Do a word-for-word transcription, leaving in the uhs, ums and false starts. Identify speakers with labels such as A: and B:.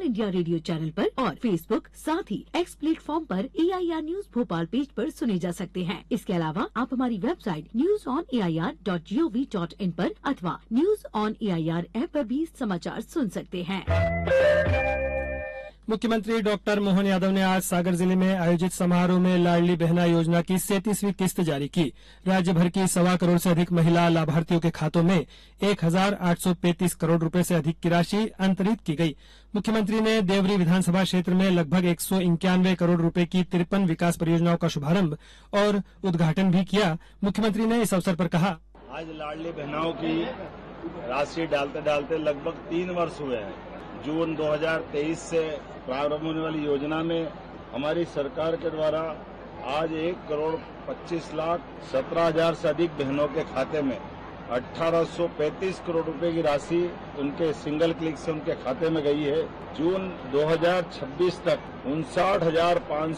A: India radio channel पर और Facebook साथ ही एक्स प्लेटफॉर्म पर ए I R news Bhopal page पर सुने जा सकते हैं। इसके अलावा आप हमारी website news on A I R dot G O V dot in पर अथवा news on A I R app पर भी समाचार सुन सकते हैं।
B: मुख्यमंत्री डॉक्टर मोहन यादव ने आज सागर जिले में आयोजित समारोह में लाडली बहना योजना की सैंतीसवीं किस्त जारी की। राज्य भर की सवा करोड़ से अधिक महिला लाभार्थियों के खातों में एक हजार आठ सौ पैंतीस करोड़ रुपए से अधिक की राशि अंतरित की गई। मुख्यमंत्री ने देवरी विधानसभा क्षेत्र में लगभग एक सौ इक्यानवे करोड़ रुपए की तिरपन विकास परियोजनाओं का शुभारंभ और उद्घाटन भी किया। मुख्यमंत्री ने इस अवसर पर कहा,
C: आज लाडली बहनाओं की राशि डालते डालते लगभग तीन वर्ष हुए हैं। जून दो हजार तेईस से प्रारंभ होने वाली योजना में हमारी सरकार के द्वारा आज एक करोड़ पच्चीस लाख सत्रह हजार से अधिक बहनों के खाते में अठारह सौ पैंतीस करोड़ रुपए की राशि उनके सिंगल क्लिक से उनके खाते में गई है। जून दो हजार छब्बीस तक उनसाठ हजार पाँच